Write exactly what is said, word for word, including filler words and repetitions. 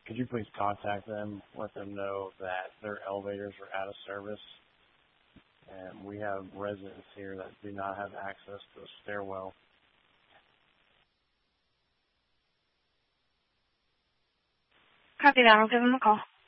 could you please contact them, let them know that their elevators are out of service, and we have residents here that do not have access to a stairwell. Copy that. I'll give them a call.